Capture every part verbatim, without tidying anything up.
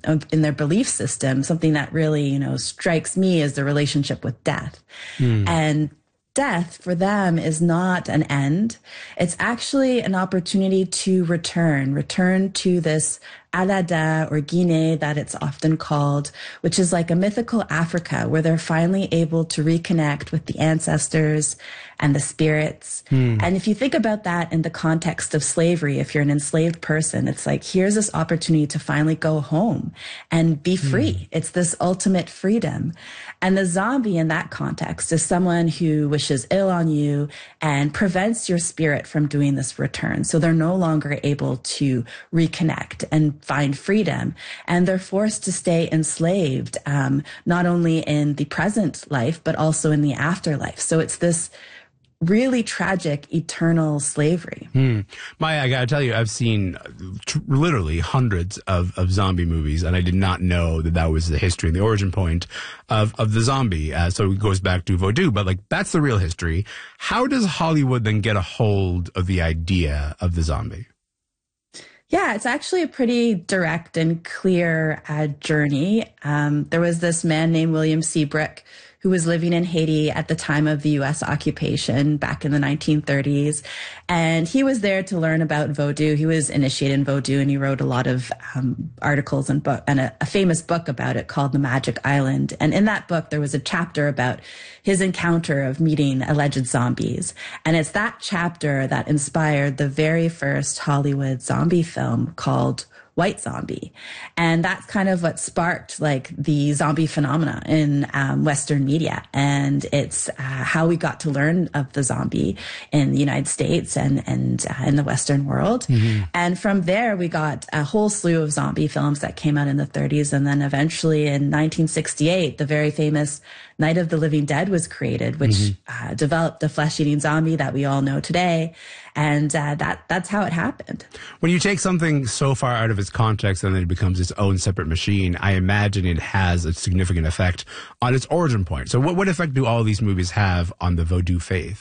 in their belief system, something that really, you know, strikes me is the relationship with death. Mm. And death for them is not an end. It's actually an opportunity to return, return to this Alada or Guinea that it's often called, which is like a mythical Africa where they're finally able to reconnect with the ancestors and the spirits. Hmm. And if you think about that in the context of slavery, if you're an enslaved person, it's like, here's this opportunity to finally go home and be free. Hmm. It's this ultimate freedom. And the zombie in that context is someone who wishes ill on you and prevents your spirit from doing this return. So they're no longer able to reconnect and find freedom. And they're forced to stay enslaved, um, not only in the present life, but also in the afterlife. So it's this really tragic, eternal slavery. Hmm. Maya, I gotta tell you, I've seen tr- literally hundreds of, of zombie movies, and I did not know that that was the history and the origin point of, of the zombie. Uh, so it goes back to voodoo, but like, that's the real history. How does Hollywood then get a hold of the idea of the zombie? Yeah, it's actually a pretty direct and clear uh, journey. Um, there was this man named William Seabrook who was living in Haiti at the time of the U S occupation back in the nineteen thirties. And he was there to learn about voodoo. He was initiated in voodoo, and he wrote a lot of um, articles and book and a, a famous book about it called The Magic Island. And in that book, there was a chapter about his encounter of meeting alleged zombies. And it's that chapter that inspired the very first Hollywood zombie film called White Zombie. And that's kind of what sparked like the zombie phenomena in um, Western media. And it's uh, how we got to learn of the zombie in the United States and, and uh, in the Western world. Mm-hmm. And from there, we got a whole slew of zombie films that came out in the thirties. And then eventually in nineteen sixty-eight, the very famous Night of the Living Dead was created, which mm-hmm. uh, developed the flesh-eating zombie that we all know today. And uh, that that's how it happened. When you take something so far out of its context and then it becomes its own separate machine, I imagine it has a significant effect on its origin point. So what, what effect do all these movies have on the Vodou faith?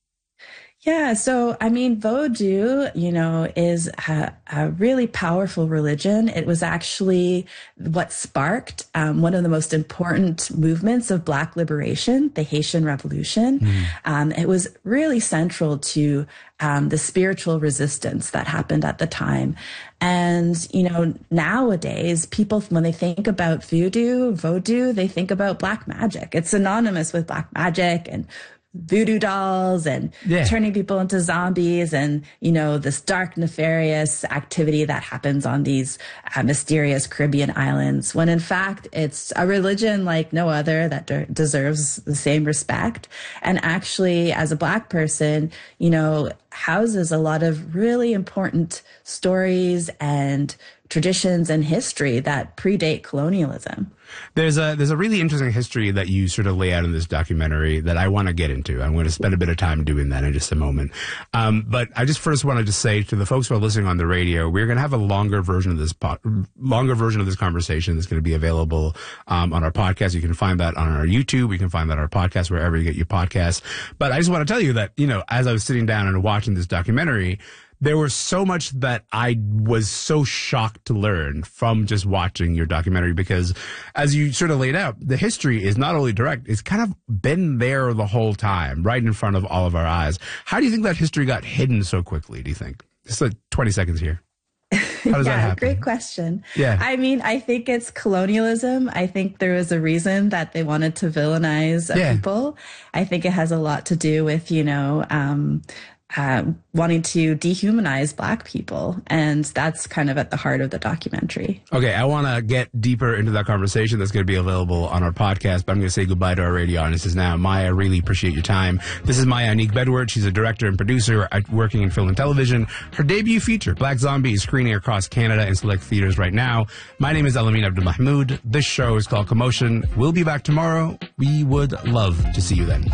Yeah, so, I mean, Vodou, you know, is a, a really powerful religion. It was actually what sparked um, one of the most important movements of Black liberation, the Haitian Revolution. Mm. Um, it was really central to um, the spiritual resistance that happened at the time. And, you know, nowadays, people, when they think about voodoo, Vodou, they think about black magic. It's synonymous with black magic and voodoo dolls and yeah. turning people into zombies and, you know, this dark, nefarious activity that happens on these uh, mysterious Caribbean islands, when in fact it's a religion like no other that de- deserves the same respect. And actually, as a Black person, you know, houses a lot of really important stories and traditions and history that predate colonialism. There's a there's a really interesting history that you sort of lay out in this documentary that I want to get into. I'm going to spend a bit of time doing that in just a moment. Um, but I just first wanted to say to the folks who are listening on the radio, we're going to have a longer version of this po- longer version of this conversation that's going to be available um, on our podcast. You can find that on our YouTube. You can find that on our podcast wherever you get your podcasts. But I just want to tell you that, you know, as I was sitting down and watching this documentary, there was so much that I was so shocked to learn from just watching your documentary, because as you sort of laid out, the history is not only direct, it's kind of been there the whole time, right in front of all of our eyes. How do you think that history got hidden so quickly, do you think? Just like twenty seconds here. How does yeah, that happen? Great question. Yeah. I mean, I think it's colonialism. I think there was a reason that they wanted to villainize yeah. people. I think it has a lot to do with, you know, um, Uh, wanting to dehumanize Black people. And that's kind of at the heart of the documentary. Okay, I want to get deeper into that conversation that's going to be available on our podcast, but I'm going to say goodbye to our radio audiences now. Maya, I really appreciate your time. This is Maya Anique Bedward. She's a director and producer at, working in film and television. Her debut feature, Black Zombie, is screening across Canada in select theaters right now. My name is Elamin Abdulmahmoud. This show is called Commotion. We'll be back tomorrow. We would love to see you then.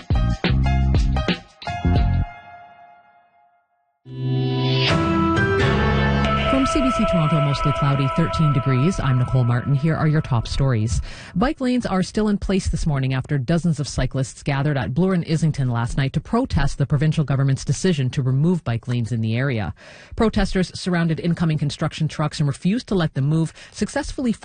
From C B C Toronto, mostly cloudy, thirteen degrees. I'm Nicole Martin. Here are your top stories. Bike lanes are still in place this morning after dozens of cyclists gathered at Bloor and Islington last night to protest the provincial government's decision to remove bike lanes in the area. Protesters surrounded incoming construction trucks and refused to let them move, successfully